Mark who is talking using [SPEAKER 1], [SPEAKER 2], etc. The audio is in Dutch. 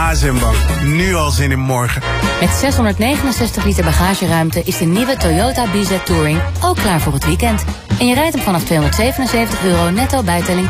[SPEAKER 1] ASM-bank. Nu al zin in morgen.
[SPEAKER 2] Met 669 liter bagageruimte is de nieuwe Toyota BZ Touring ook klaar voor het weekend. En je rijdt hem vanaf €277 netto bijtelling